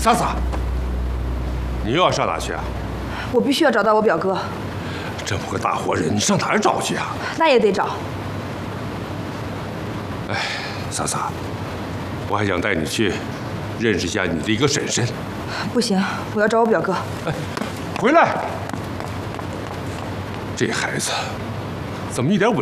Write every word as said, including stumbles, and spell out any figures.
莎莎，你又要上哪去啊？ 我必须要找到我表哥。 这么个大活人，你上哪儿找去啊？ 那也得找。 哎，莎莎，我还想带你去认识一下你的一个婶婶。 不行，我要找我表哥。 哎，回来！这孩子怎么一点稳